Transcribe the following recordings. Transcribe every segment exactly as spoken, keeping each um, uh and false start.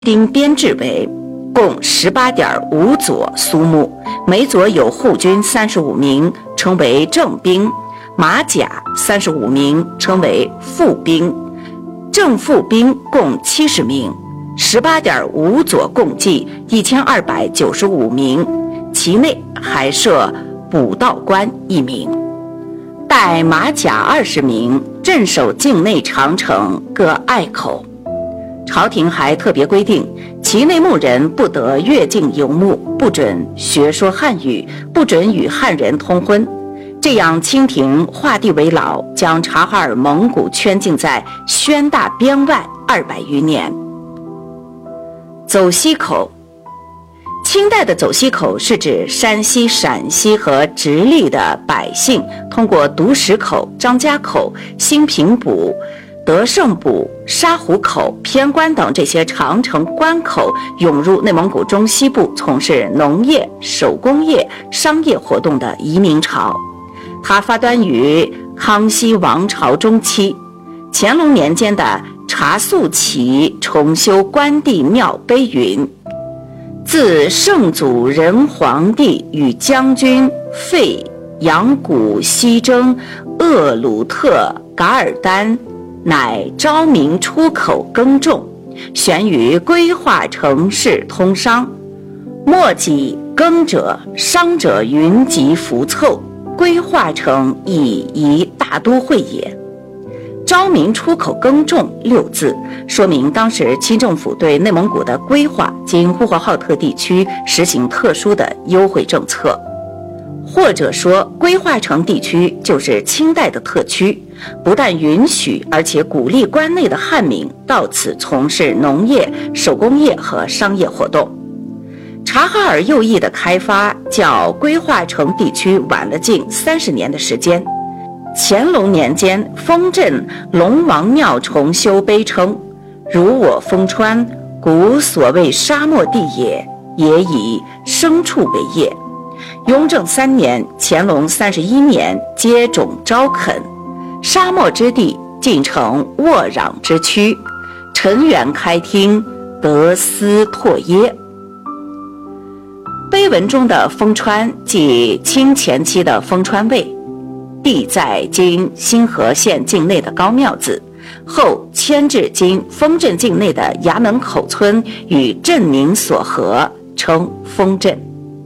丁编制为共 十八点五佐苏木，每佐有护军三十五名，称为正兵；马甲三十五名，称为副兵。正副兵共七十名， 十八点五佐共计一千二百九十五名，其内还设补道官一名，带马甲二十名，镇守境内长城各隘口。朝廷还特别规定，其内牧人不得越境游牧，不准学说汉语，不准与汉人通婚。这样清廷画地为牢，将察哈尔蒙古圈禁在宣大边外二百余年。走西口，清代的走西口是指山西、陕西和直隶的百姓通过独石口、张家口、兴平堡、德胜堡、沙湖口、偏关等这些长城关口涌入内蒙古中西部，从事农业、手工业、商业活动的移民潮。它发端于康熙王朝中期，乾隆年间的查肃起重修关帝庙碑云：自圣祖仁皇帝与将军费扬古西征鄂鲁特噶尔丹，乃昭明出口耕种，悬于规划城市通商，莫己耕者商者云集浮凑，规划成以一大都会也。昭明出口耕种六字，说明当时清政府对内蒙古的规划经呼和浩特地区实行特殊的优惠政策，或者说规划城地区就是清代的特区，不但允许，而且鼓励关内的汉民到此从事农业、手工业和商业活动。察哈尔右翼的开发较规划城地区晚了近三十年的时间。乾隆年间，丰镇龙王庙重修碑称：如我丰川，古所谓沙漠地也，也以牲畜为业。雍正三年，乾隆三十一年，接种招垦，沙漠之地尽成沃壤之区，陈园开汀，得斯拓耶。碑文中的丰川即清前期的丰川卫，地在今新河县境内的高庙子，后迁至今丰镇境内的衙门口村，与镇名所合，称丰镇。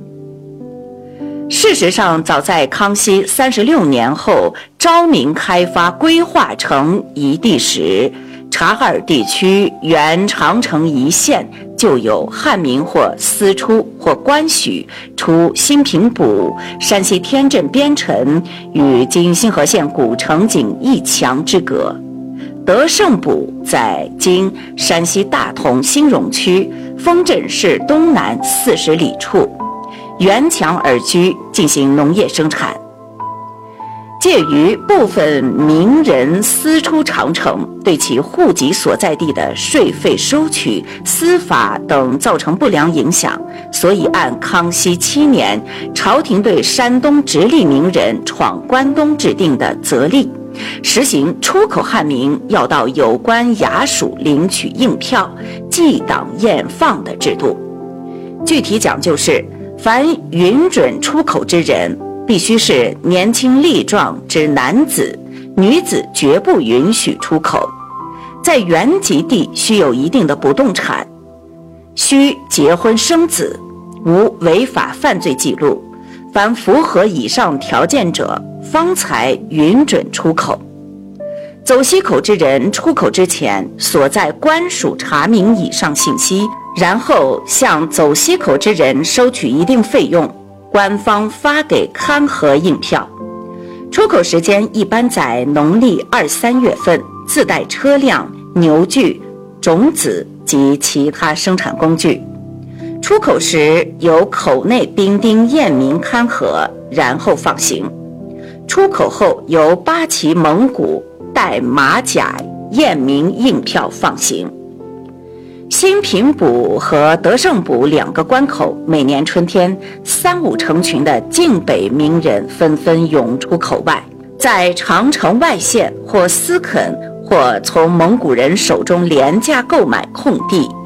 事实上，早在康熙三十六年后，昭明开发规划成一地时，察哈尔地区原长城一线就有汉民或私出或官许出兴平堡、山西天镇边城与今新河县古城仅一墙之隔。德胜堡在今山西大同兴荣区丰镇市东南四十里处，沿墙而居，进行农业生产。介于部分名人私出长城，对其户籍所在地的税费收取、司法等造成不良影响，所以按康熙七年朝廷对山东直隶名人闯关东制定的则例，实行出口汉民要到有关衙署领取印票，记档验放的制度。具体讲究是，凡允准出口之人，必须是年轻力壮之男子，女子绝不允许出口。在原籍地需有一定的不动产，需结婚生子，无违法犯罪记录，凡符合以上条件者，方才允准出口。走西口之人出口之前，所在官署查明以上信息，然后向走西口之人收取一定费用，官方发给勘核印票。出口时间一般在农历二三月份，自带车辆、牛具、种子及其他生产工具。出口时由口内兵丁验明勘核，然后放行。出口后由八旗蒙古带马甲验明印票放行。兴平堡和德胜堡两个关口，每年春天三五成群的晋北名人纷纷涌出口外，在长城外线或私垦或从蒙古人手中廉价购买空地，